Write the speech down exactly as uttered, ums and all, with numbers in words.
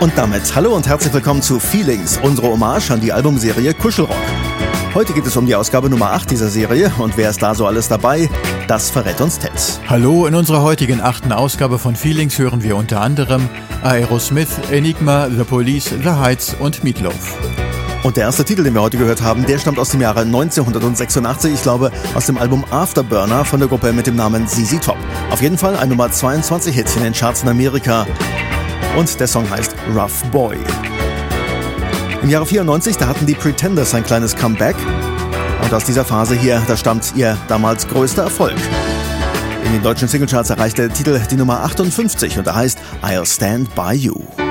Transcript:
Und damit hallo und herzlich willkommen zu Feelings, unsere Hommage an die Albumserie Kuschelrock. Heute geht es um die Ausgabe Nummer acht dieser Serie und wer ist da so alles dabei? Das verrät uns Ted. Hallo, in unserer heutigen achten Ausgabe von Feelings hören wir unter anderem Aerosmith, Enigma, The Police, The Heights und Meatloaf. Und der erste Titel, den wir heute gehört haben, der stammt aus dem Jahre neunzehnhundertsechsundachtzig, ich glaube aus dem Album Afterburner von der Gruppe mit dem Namen Z Z Top. Auf jeden Fall ein Nummer zweiundzwanzig Hit in den Charts in Amerika und der Song heißt Rough Boy. Im Jahre vierundneunzig, da hatten die Pretenders ein kleines Comeback und aus dieser Phase hier, da stammt ihr damals größter Erfolg. In den deutschen Singlecharts erreicht der Titel die Nummer achtundfünfzig und er heißt I'll Stand By You.